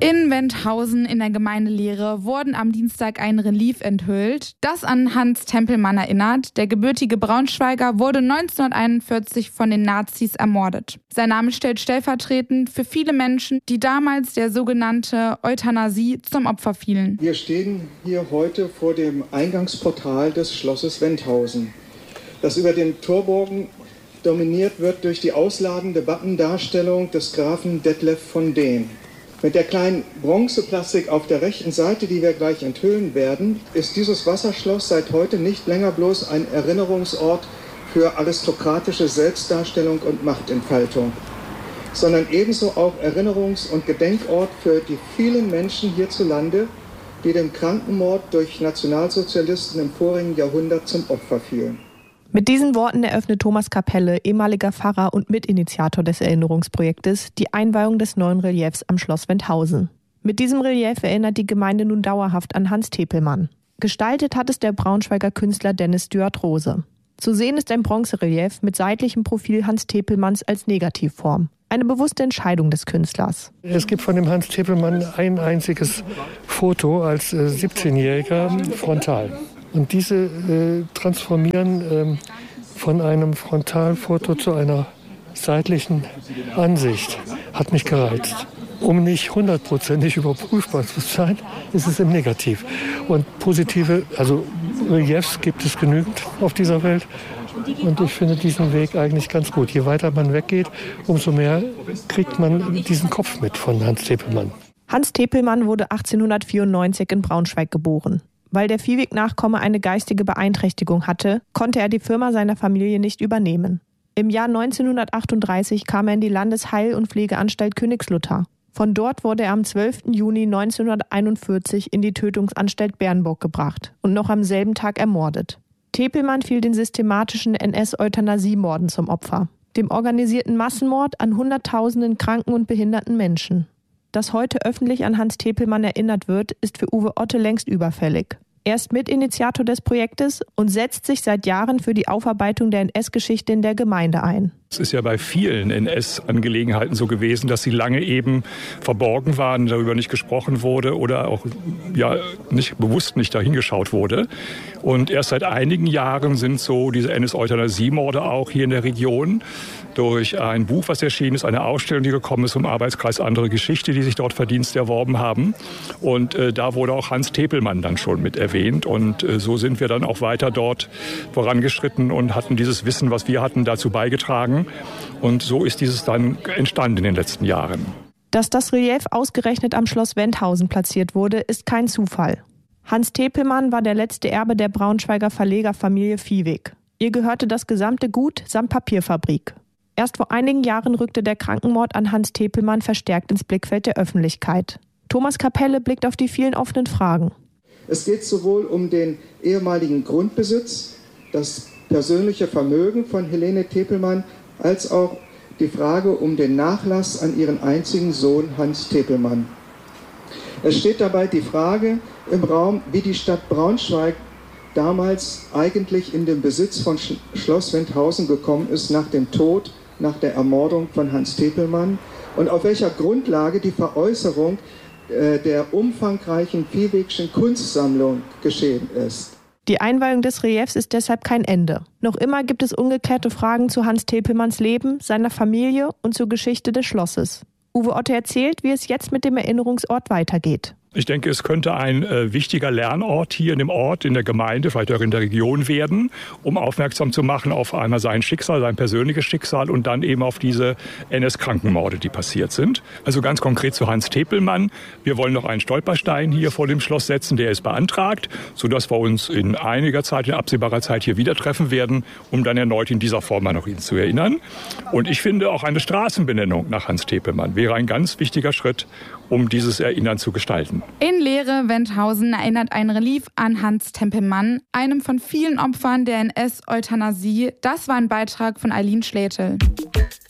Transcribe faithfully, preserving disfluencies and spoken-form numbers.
In Wenthausen in der Gemeinde Lehre wurden am Dienstag ein Relief enthüllt, das an Hans Tempelmann erinnert. Der gebürtige Braunschweiger wurde neunzehnhunderteinundvierzig von den Nazis ermordet. Sein Name steht stellvertretend für viele Menschen, die damals der sogenannten Euthanasie zum Opfer fielen. Wir stehen hier heute vor dem Eingangsportal des Schlosses Wenthausen, das über dem Torbogen dominiert wird durch die ausladende Wappendarstellung des Grafen Detlev von Dehn. Mit der kleinen Bronzeplastik auf der rechten Seite, die wir gleich enthüllen werden, ist dieses Wasserschloss seit heute nicht länger bloß ein Erinnerungsort für aristokratische Selbstdarstellung und Machtentfaltung, sondern ebenso auch Erinnerungs- und Gedenkort für die vielen Menschen hierzulande, die dem Krankenmord durch Nationalsozialisten im vorigen Jahrhundert zum Opfer fielen. Mit diesen Worten eröffnet Thomas Kapelle, ehemaliger Pfarrer und Mitinitiator des Erinnerungsprojektes, die Einweihung des neuen Reliefs am Schloss Wenthausen. Mit diesem Relief erinnert die Gemeinde nun dauerhaft an Hans Tempelmann. Gestaltet hat es der Braunschweiger Künstler Dennis Duat-Rose. Zu sehen ist ein Bronzerelief mit seitlichem Profil Hans Tempelmanns als Negativform. Eine bewusste Entscheidung des Künstlers. Es gibt von dem Hans Tempelmann ein einziges Foto als äh, siebzehnjähriger frontal. Und diese äh, transformieren äh, von einem Frontalfoto zu einer seitlichen Ansicht. Hat mich gereizt. Um nicht hundertprozentig überprüfbar zu sein, ist es im Negativ. Und positive, also Reliefs gibt es genügend auf dieser Welt. Und ich finde diesen Weg eigentlich ganz gut. Je weiter man weggeht, umso mehr kriegt man diesen Kopf mit von Hans Tempelmann. Hans Tempelmann wurde achtzehnhundertvierundneunzig in Braunschweig geboren. Weil der Viehweg-Nachkomme eine geistige Beeinträchtigung hatte, konnte er die Firma seiner Familie nicht übernehmen. Im Jahr neunzehnhundertachtunddreißig kam er in die Landesheil- und Pflegeanstalt Königslutter. Von dort wurde er am zwölften Juni neunzehnhunderteinundvierzig in die Tötungsanstalt Bernburg gebracht und noch am selben Tag ermordet. Tempelmann fiel den systematischen N S-Euthanasiemorden zum Opfer, dem organisierten Massenmord an Hunderttausenden kranken und behinderten Menschen. Dass heute öffentlich an Hans Tempelmann erinnert wird, ist für Uwe Otte längst überfällig. Er ist Mitinitiator des Projektes und setzt sich seit Jahren für die Aufarbeitung der N S-Geschichte in der Gemeinde ein. Es ist ja bei vielen N S-Angelegenheiten so gewesen, dass sie lange eben verborgen waren, darüber nicht gesprochen wurde oder auch ja, nicht, bewusst nicht dahingeschaut wurde. Und erst seit einigen Jahren sind so diese N S-Euthanasie-Morde auch hier in der Region durch ein Buch, was erschienen ist, eine Ausstellung, die gekommen ist vom Arbeitskreis Andere Geschichte, die sich dort Verdienste erworben haben. Und äh, da wurde auch Hans Tempelmann dann schon mit erwähnt. Und äh, so sind wir dann auch weiter dort vorangeschritten und hatten dieses Wissen, was wir hatten, dazu beigetragen. Und so ist dieses dann entstanden in den letzten Jahren. Dass das Relief ausgerechnet am Schloss Wenthausen platziert wurde, ist kein Zufall. Hans Tempelmann war der letzte Erbe der Braunschweiger Verlegerfamilie Viehweg. Ihr gehörte das gesamte Gut samt Papierfabrik. Erst vor einigen Jahren rückte der Krankenmord an Hans Tempelmann verstärkt ins Blickfeld der Öffentlichkeit. Thomas Kapelle blickt auf die vielen offenen Fragen. Es geht sowohl um den ehemaligen Grundbesitz, das persönliche Vermögen von Helene Tempelmann, als auch die Frage um den Nachlass an ihren einzigen Sohn Hans Tempelmann. Es steht dabei die Frage im Raum, wie die Stadt Braunschweig damals eigentlich in den Besitz von Schloss Wenthausen gekommen ist nach dem Tod, nach der Ermordung von Hans Tempelmann und auf welcher Grundlage die Veräußerung äh, der umfangreichen Viehwegschen Kunstsammlung geschehen ist. Die Einweihung des Reliefs ist deshalb kein Ende. Noch immer gibt es ungeklärte Fragen zu Hans Tempelmanns Leben, seiner Familie und zur Geschichte des Schlosses. Uwe Otte erzählt, wie es jetzt mit dem Erinnerungsort weitergeht. Ich denke, es könnte ein äh, wichtiger Lernort hier in dem Ort, in der Gemeinde, vielleicht auch in der Region werden, um aufmerksam zu machen auf einmal sein Schicksal, sein persönliches Schicksal und dann eben auf diese N S-Krankenmorde, die passiert sind. Also ganz konkret zu Hans Tempelmann. Wir wollen noch einen Stolperstein hier vor dem Schloss setzen, der ist beantragt, sodass wir uns in einiger Zeit, in absehbarer Zeit hier wieder treffen werden, um dann erneut in dieser Form an ihn zu erinnern. Und ich finde, auch eine Straßenbenennung nach Hans Tempelmann wäre ein ganz wichtiger Schritt, um dieses Erinnern zu gestalten. In Lehre Wenthausen erinnert ein Relief an Hans Tempelmann, einem von vielen Opfern der N S-Euthanasie. Das war ein Beitrag von Eileen Schlätel.